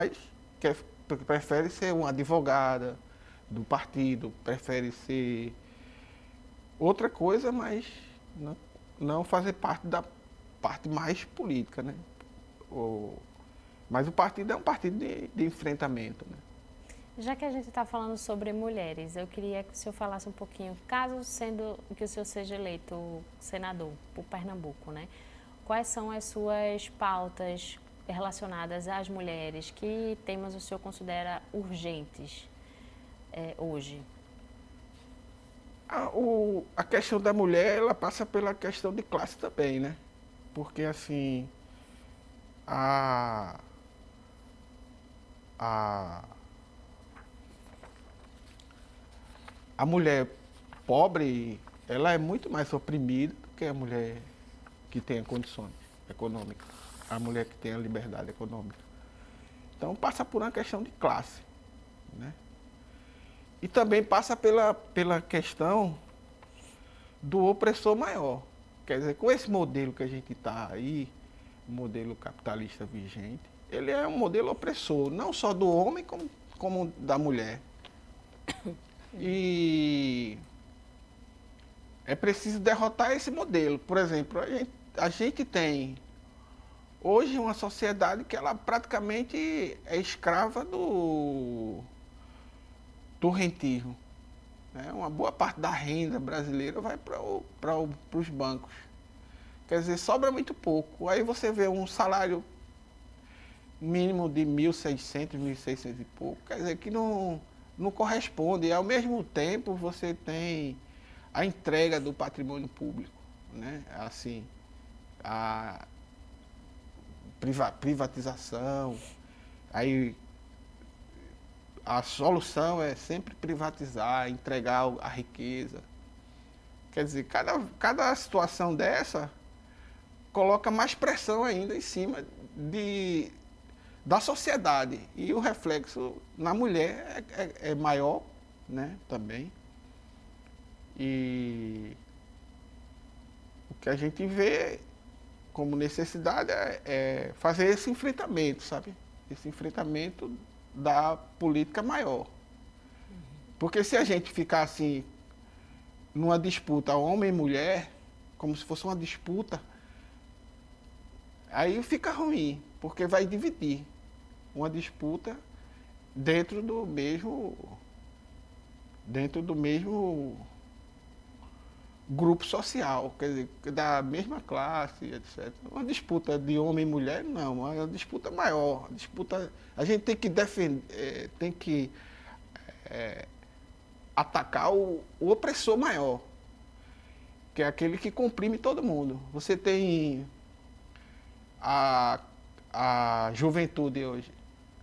quer, prefere ser uma advogada do partido, prefere ser outra coisa, mas não fazer parte da parte mais política, né? Mas o partido é um partido de enfrentamento, né? Já que a gente está falando sobre mulheres, eu queria que o senhor falasse um pouquinho, caso sendo que o senhor seja eleito senador por Pernambuco, né? Quais são as suas pautas relacionadas às mulheres? Que temas o senhor considera urgentes hoje? A questão da mulher, ela passa pela questão de classe também, né? Porque, assim, a, a, a mulher pobre, ela é muito mais oprimida do que a mulher que tenha condições econômicas, a mulher que tenha liberdade econômica. Então, passa por uma questão de classe, né? E também passa pela questão do opressor maior. Quer dizer, com esse modelo que a gente está aí, o modelo capitalista vigente, ele é um modelo opressor, não só do homem, como da mulher. E é preciso derrotar esse modelo. Por exemplo, a gente tem hoje uma sociedade que ela praticamente é escrava do rentismo. Né? Uma boa parte da renda brasileira vai para os bancos. Quer dizer, sobra muito pouco. Aí você vê um salário mínimo de 1.600, 1.600 e pouco, quer dizer que não corresponde. E ao mesmo tempo você tem a entrega do patrimônio público, né? Assim, a privatização, aí a solução é sempre privatizar, entregar a riqueza. Quer dizer, cada situação dessa coloca mais pressão ainda em cima da sociedade. E o reflexo na mulher é maior, né, também. E o que a gente vê como necessidade é fazer esse enfrentamento, sabe? Esse enfrentamento da política maior. Porque se a gente ficar assim, numa disputa homem e mulher, como se fosse uma disputa, aí fica ruim, porque vai dividir uma disputa dentro do mesmo grupo social, quer dizer, da mesma classe, etc. Uma disputa de homem e mulher, não, é uma disputa maior. A gente tem que defender, tem que atacar o opressor maior, que é aquele que comprime todo mundo. Você tem a, a juventude hoje,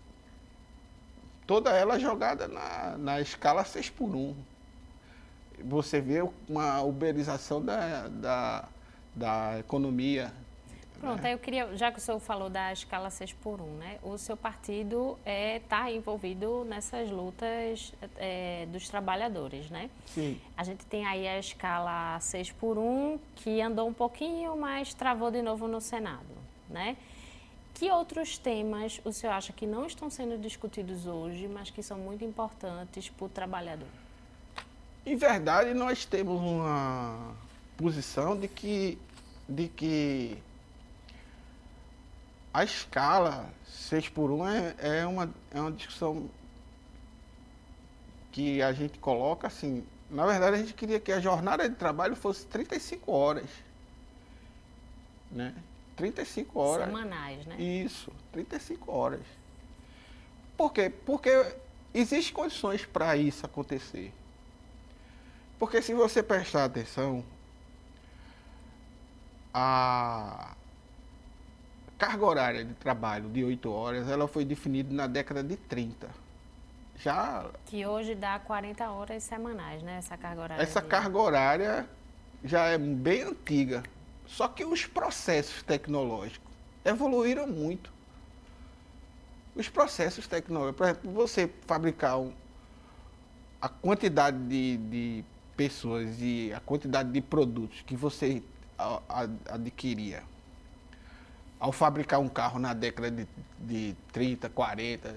toda ela jogada na escala 6x1. Você vê uma uberização da economia. Pronto, Né? aí eu queria, já que o senhor falou da escala 6 por 1, né? O seu partido está envolvido nessas lutas dos trabalhadores, né? Sim. A gente tem aí a escala 6 por 1, que andou um pouquinho, mas travou de novo no Senado, né? Que outros temas o senhor acha que não estão sendo discutidos hoje, mas que são muito importantes para o trabalhador? Em verdade, nós temos uma posição de que a escala 6x1 é uma discussão que a gente coloca assim. Na verdade, a gente queria que a jornada de trabalho fosse 35 horas. Né? 35 horas. Semanais, né? Isso, 35 horas. Por quê? Porque existem condições para isso acontecer. Porque se você prestar atenção, a carga horária de trabalho de 8 horas, ela foi definida na década de 30. Já Que hoje dá 40 horas semanais, né? Essa carga horária. essa carga horária já é bem antiga. Só que os processos tecnológicos evoluíram muito. Os processos tecnológicos, por exemplo, você fabricar a quantidade de pessoas e a quantidade de produtos que você adquiria ao fabricar um carro na década de 30, 40,